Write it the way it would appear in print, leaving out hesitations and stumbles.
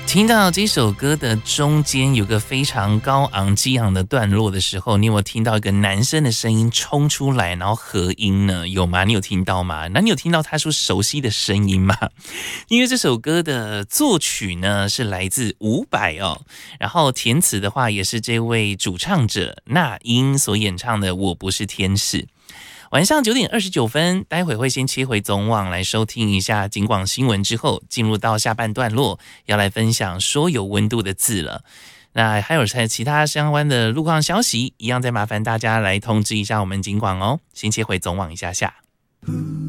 听到这首歌的中间有个非常高昂激昂的段落的时候，你有没有听到一个男生的声音冲出来，然后合音呢？有吗？你有听到吗？那你有听到他说熟悉的声音吗？因为这首歌的作曲呢是来自伍佰哦，然后填词的话也是这位主唱者那英所演唱的《我不是天使》。晚上9:29，待会会先切回总网来收听一下警广新闻，之后进入到下半段落，要来分享说有温度的字了。那还有其他相关的路况消息，一样再麻烦大家来通知一下我们警广哦。先切回总网一下下。